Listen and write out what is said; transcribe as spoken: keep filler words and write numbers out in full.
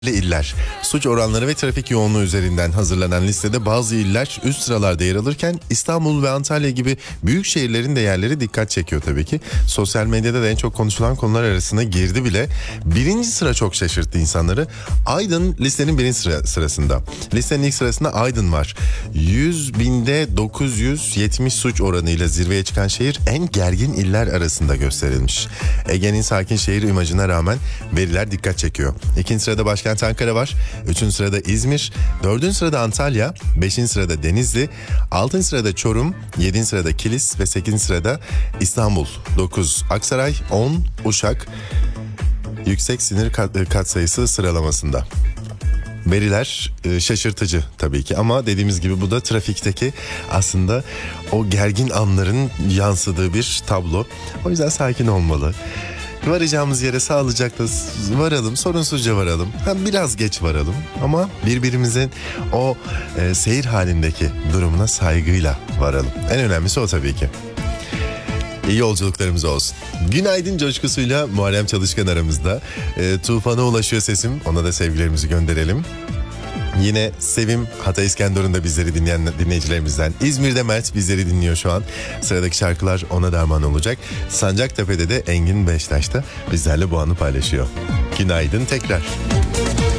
iller. Suç oranları ve trafik yoğunluğu üzerinden hazırlanan listede bazı iller üst sıralarda yer alırken İstanbul ve Antalya gibi büyük şehirlerin de yerleri dikkat çekiyor tabii ki. Sosyal medyada da en çok konuşulan konular arasına girdi bile. Birinci sıra çok şaşırttı insanları. Aydın listenin birinci sıra, sırasında. Listenin ilk sırasında Aydın var. yüz binde dokuz yüz yetmiş suç oranıyla zirveye çıkan şehir en gergin iller arasında gösterilmiş. Ege'nin sakin şehir imajına rağmen veriler dikkat çekiyor. İkinci sırada başkent Ankara var. Üçüncü sırada İzmir. Dördüncü sırada Antalya. Beşinci sırada Denizli. Altıncı sırada Çorum. Yedinci sırada Kilis ve sekizinci sırada İstanbul. Dokuz Aksaray. On Uşak. Yüksek sinir kat, katsayısı sıralamasında. Veriler e, şaşırtıcı tabii ki ama dediğimiz gibi bu da trafikteki aslında o gergin anların yansıdığı bir tablo. O yüzden sakin olmalı. Varacağımız yere sağlıcakla varalım, sorunsuzca varalım. Hem biraz geç varalım ama birbirimizin o e, seyir halindeki durumuna saygıyla varalım. En önemlisi o tabii ki. İyi yolculuklarımız olsun. Günaydın coşkusuyla Muharrem Çalışkan aramızda. E, Tufan'a ulaşıyor sesim. Ona da sevgilerimizi gönderelim. Yine Sevim Hatay İskenderun'da bizleri dinleyen dinleyicilerimizden. İzmir'de Mert bizleri dinliyor şu an. Sıradaki şarkılar ona derman olacak. Sancaktepe'de de Engin Beştaş da bizlerle bu anı paylaşıyor. Günaydın tekrar.